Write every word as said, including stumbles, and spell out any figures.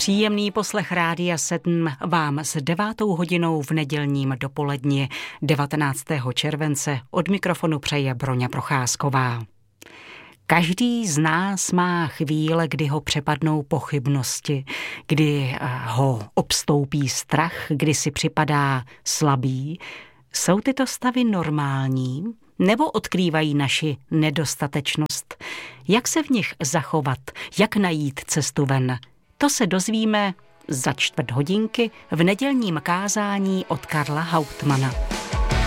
Příjemný poslech Rádia sedm vám s devátou hodinou v nedělním dopoledni devatenáctého července od mikrofonu přeje Broňa Procházková. Každý z nás má chvíle, kdy ho přepadnou pochybnosti, kdy ho obstoupí strach, kdy si připadá slabý. Jsou tyto stavy normální, nebo odkrývají naši nedostatečnost? Jak se v nich zachovat? Jak najít cestu ven? To se dozvíme za čtvrt hodinky v nedělním kázání od Karla Hauptmana.